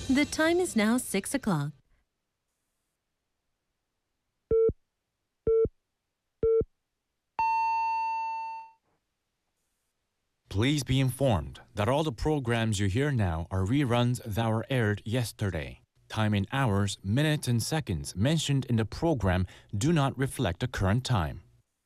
The time is now 6 o'clock. Please be informed that all the programs you hear now are reruns that were aired yesterday. Time in hours, minutes, and seconds mentioned in the program do not reflect the current time.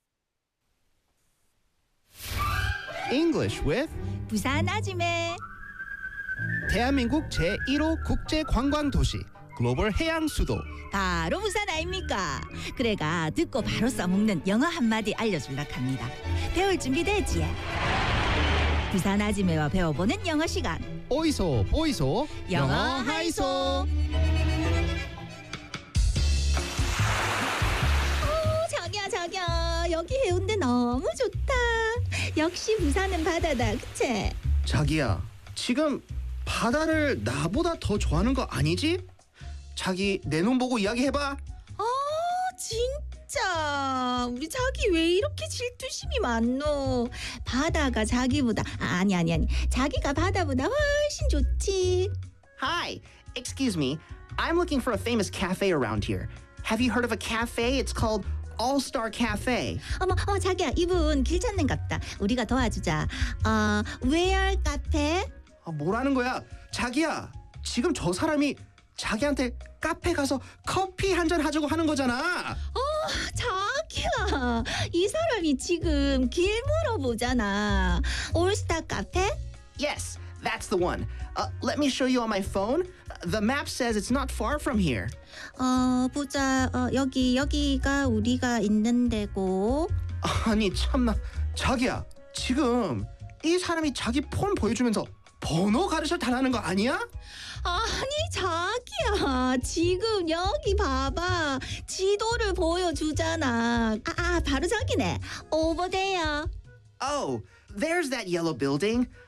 English with 부산 아지매. 대한민국 제1호 국제관광도시 글로벌 해양 수도. 바로 부산 아닙니까? 그래가 듣고 바로 써먹는 영어 한마디 알려줄라 합니다. 배울 준비 되지? 부산 아지매와 배워보는 영어 시간. 오이소 보이소 영어 하이소. 자기야 여기 해운대 너무 좋다. 역시 부산은 바다다, 그치? 자기야, 지금 바다를 나보다 더 좋아하는 거 아니지? 자기 내 눈 보고 이야기해봐. 진짜 우리 자기 왜 이렇게 질투심이 많노? 바다가 자기보다 아니 자기가 바다보다 훨씬 좋지. Hi, excuse me. I'm looking for a famous cafe around here. Have you heard of a cafe? It's called All Star Cafe. 어머 자기야, 이분 길 찾는갑다. 우리가 도와주자. Where 카페? 뭐라는 거야? 자기야, 지금 저 사람이 자기한테 카페 가서 커피 한 잔 하자고 하는 거잖아. 자기야, 이 사람이 지금 길 물어보잖아. 올스타 카페? Yes, that's the one. Let me show you on my phone. The map says it's not far from here. 보자. 여기가 우리가 있는 데고. 아니 참나, 자기야, 지금 이 사람이 자기 폰 보여주면서 번호 가르쳐 달라는 거 아니야? 아니 자기야, 지금 여기 봐봐. 지도를 보여주잖아. 바로 저기네. Over there. Oh, there's that yellow building.